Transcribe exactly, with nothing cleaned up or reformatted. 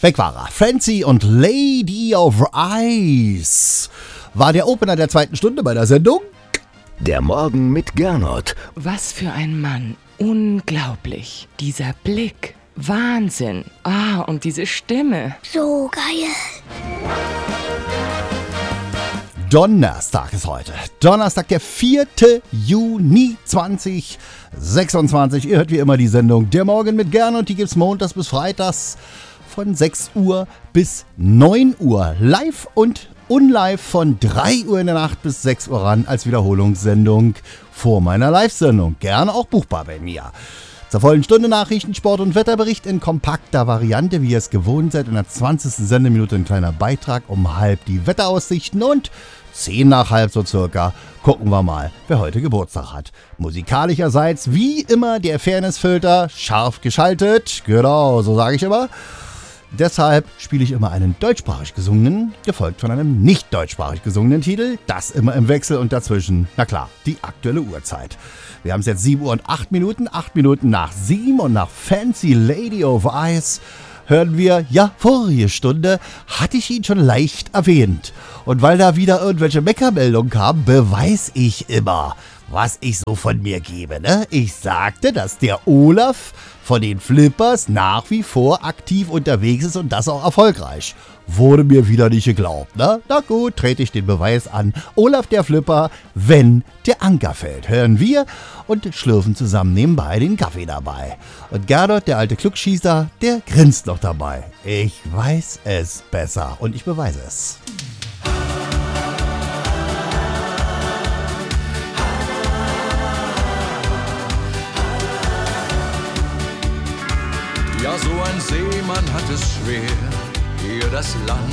Weg war er. Francie und Lady of Ice war der Opener der zweiten Stunde bei der Sendung. Der Morgen mit Gernot. Was für ein Mann. Unglaublich. Dieser Blick. Wahnsinn. Ah, und diese Stimme. So geil. Donnerstag ist heute. Donnerstag, der vierte Juni zweitausendsechsundzwanzig. Ihr hört wie immer die Sendung Der Morgen mit Gernot. Die gibt's montags bis freitags von sechs Uhr bis neun Uhr. Live und unlive von drei Uhr in der Nacht bis sechs Uhr ran als Wiederholungssendung vor meiner Live-Sendung. Gerne auch buchbar bei mir. Zur vollen Stunde Nachrichten, Sport und Wetterbericht in kompakter Variante, wie ihr es gewohnt seid. In der zwanzigsten Sendeminute ein kleiner Beitrag, um halb die Wetteraussichten und zehn nach halb so circa gucken wir mal, wer heute Geburtstag hat. Musikalischerseits wie immer der Fairnessfilter scharf geschaltet. Genau, so sage ich immer. Deshalb spiele ich immer einen deutschsprachig gesungenen, gefolgt von einem nicht deutschsprachig gesungenen Titel. Das immer im Wechsel und dazwischen, na klar, die aktuelle Uhrzeit. Wir haben es jetzt sieben Uhr und acht Minuten, acht Minuten nach sieben und nach Fancy Lady of Ice hören wir, ja, vorige Stunde hatte ich ihn schon leicht erwähnt. Und weil da wieder irgendwelche Meckermeldungen kamen, beweis ich immer, was ich so von mir gebe, ne? Ich sagte, dass der Olaf von den Flippers nach wie vor aktiv unterwegs ist und das auch erfolgreich. Wurde mir wieder nicht geglaubt, ne? Na gut, trete ich den Beweis an. Olaf der Flipper, wenn der Anker fällt. Hören wir und schlürfen zusammen nebenbei den Kaffee dabei. Und Gernot, der alte Klugschießer, der grinst noch dabei. Ich weiß es besser und ich beweise es. Ja, so ein Seemann hat es schwer, hier das Land